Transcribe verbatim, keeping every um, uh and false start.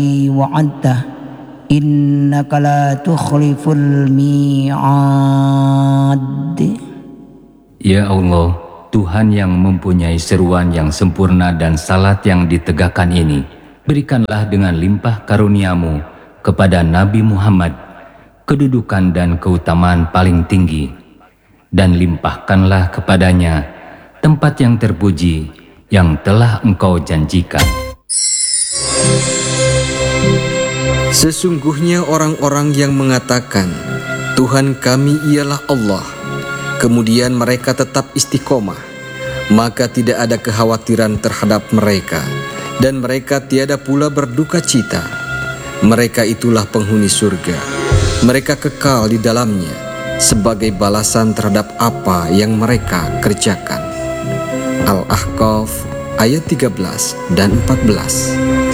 وعدته إنك لا تخلف الميعاد. Ya Allah, Tuhan yang mempunyai seruan yang sempurna dan salat yang ditegakkan ini, berikanlah dengan limpah karuniamu kepada Nabi Muhammad kedudukan dan keutamaan paling tinggi, dan limpahkanlah kepadanya tempat yang terpuji yang telah Engkau janjikan. Sesungguhnya orang-orang yang mengatakan Tuhan kami ialah Allah, kemudian mereka tetap istiqomah, maka tidak ada kekhawatiran terhadap mereka, dan mereka tiada pula berduka cita. Mereka itulah penghuni surga, mereka kekal di dalamnya sebagai balasan terhadap apa yang mereka kerjakan. Al-Ahqaf ayat tiga belas dan empat belas.